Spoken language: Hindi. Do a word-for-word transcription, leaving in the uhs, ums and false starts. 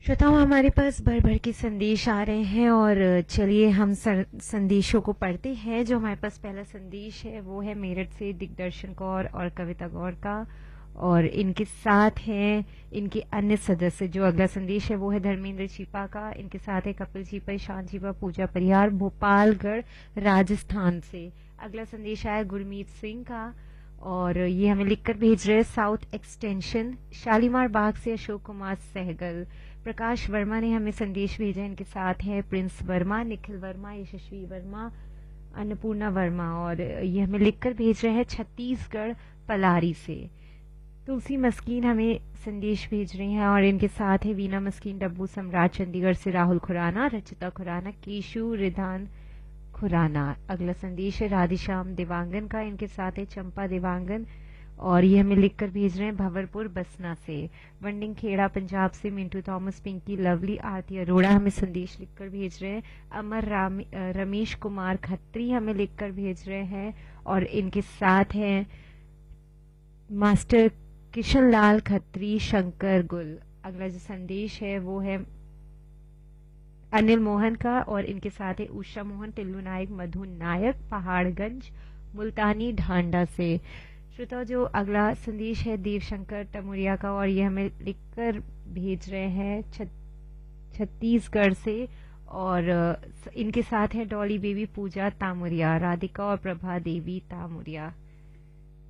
श्रोताओं, हमारे पास भर भर के संदेश आ रहे हैं और चलिए हम संदेशों को पढ़ते हैं। जो हमारे पास पहला संदेश है वो है मेरठ से दिग्दर्शन कौर और कविता गौर का, और इनके साथ हैं इनके अन्य सदस्य। जो अगला संदेश है वो है धर्मेंद्र चीपा का, इनके साथ है कपिल चीपा, ईशान चीपा, पूजा परिहार भोपालगढ़ राजस्थान से। अगला संदेश आया गुरमीत सिंह का और ये हमें लिखकर भेज रहे हैं साउथ एक्सटेंशन शालीमार बाग से अशोक कुमार सहगल। प्रकाश वर्मा ने हमें संदेश भेजा, इनके साथ है प्रिंस वर्मा, निखिल वर्मा, यशस्वी वर्मा, अन्नपूर्णा वर्मा, और ये हमें लिखकर भेज रहे हैं छत्तीसगढ़ पलारी से। तुलसी मस्कीन हमें संदेश भेज रही हैं और इनके साथ है वीना मस्कीन, डब्बू सम्राट, चंडीगढ़ से राहुल खुराना, रचिता खुराना, केशु रिधान खुराना। अगला संदेश है राधेश्याम देवांगन का, इनके साथ है चंपा देवांगन और ये हमें लिखकर भेज रहे हैं भंवरपुर बसना से। वंडिंग खेड़ा पंजाब से मिंटू थॉमस, पिंकी लवली, आरती अरोड़ा हमें संदेश लिखकर भेज रहे हैं। अमर राम, रमेश कुमार खत्री हमें लिखकर भेज रहे हैं और इनके साथ हैं मास्टर किशन लाल खत्री, शंकर गुल। अगला जो संदेश है वो है अनिल मोहन का और इनके साथ है उषा मोहन, टिल्लू नायक, मधु नायक, पहाड़गंज मुल्तानी ढांडा से। श्रोता, जो अगला संदेश है देवशंकर टमुरिया का और ये हमें लिखकर भेज रहे हैं छत्तीसगढ़ से और इनके साथ है डॉली बेबी, पूजा तामुरिया, राधिका और प्रभा देवी तामुरिया।